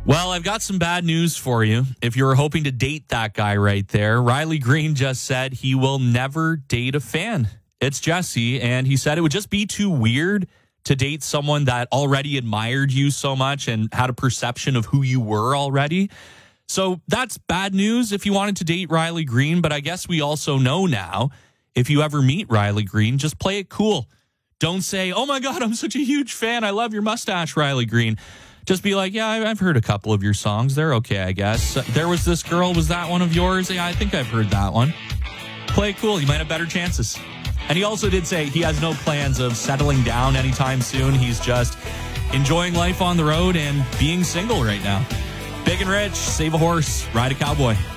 Well, I've got some bad news for you. If you were hoping to date that guy right there, Riley Green just said he will never date a fan. It's Jesse, and he said it would just be too weird to date someone that already admired you so much and had a perception of who you were already. So that's bad news if you wanted to date Riley Green, but I guess we also know now, if you ever meet Riley Green, just play it cool. Don't say, oh my God, I'm such a huge fan. I love your mustache, Riley Green. Just be like, yeah, I've heard a couple of your songs. They're okay, I guess. There was this girl. Was that one of yours? Yeah, I think I've heard that one. Play it cool. You might have better chances. And he also did say he has no plans of settling down anytime soon. He's just enjoying life on the road and being single right now. Big and Rich, save a horse, ride a cowboy.